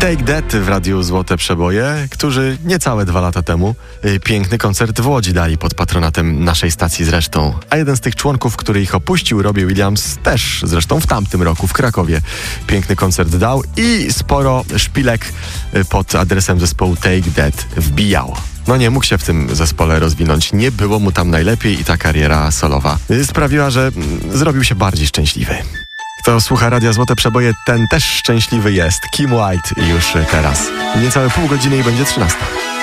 Take That w Radiu Złote Przeboje, którzy niecałe 2 lata temu piękny koncert w Łodzi dali pod patronatem naszej stacji zresztą. A jeden z tych członków, który ich opuścił, Robbie Williams, też zresztą w tamtym roku w Krakowie piękny koncert dał i sporo szpilek pod adresem zespołu Take That wbijał. No nie mógł się w tym zespole rozwinąć, nie było mu tam najlepiej i ta kariera solowa sprawiła, że zrobił się bardziej szczęśliwy. Kto słucha Radia Złote Przeboje, ten też szczęśliwy jest. Kim White już teraz. Niecałe pół godziny i będzie 13.